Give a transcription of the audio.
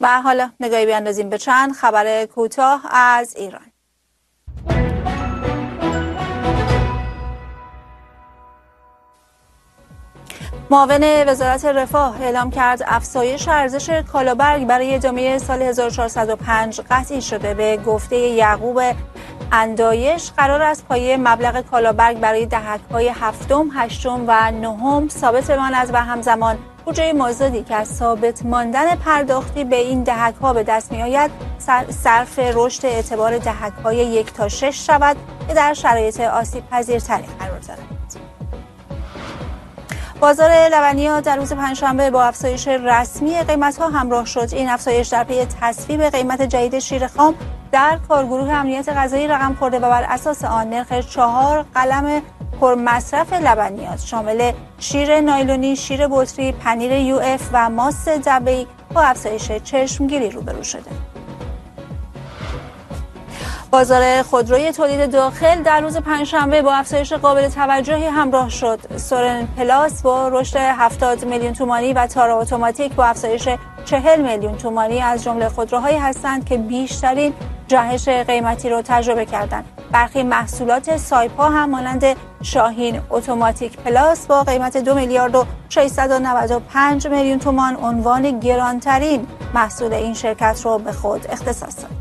و حالا نگاهی بیاندازیم به چند خبر کوتاه از ایران. معاون وزارت رفاه اعلام کرد افزایش ارزش کالابرگ برای ادامه سال 1405 قطعی شده. به گفته یعقوب اندایش قرار است پایه مبلغ کالابرگ برای دهک‌های هفتم، هشتم و نهم ثابت بماند و همزمان بودجه مازادی که از ثابت ماندن پرداختی به این دهک‌ها به دست می‌آید صرف رشد اعتبار دهک‌های 1 تا 6 شود که در شرایط آسیب‌پذیرتری قرار دارد. بازار لبنیات در روز پنجشنبه با افزایش رسمی قیمت‌ها همراه شد. این افزایش در پی تصویب قیمت جدید شیر خام در کارگروه امنیت غذایی رقم خورده و بر اساس آن نرخ 4 قلم پرمصرف لبنیات شامل شیر نایلونی، شیر بطری، پنیر UF و ماست دبه‌ای با افزایش چشمگیری روبرو شده. بازار خودروی تولید داخل در روز پنجشنبه با افزایش قابل توجهی همراه شد. سورن پلاس با رشد 70 میلیون تومانی و تارا اتوماتیک با افزایش 40 میلیون تومانی از جمله خودروهایی هستند که بیشترین جهش قیمتی را تجربه کردند. برخی محصولات سایپا هم مانند شاهین اتوماتیک پلاس با قیمت 2 میلیارد و 695 میلیون تومان عنوان گرانترین محصول این شرکت را به خود اختصاص داد.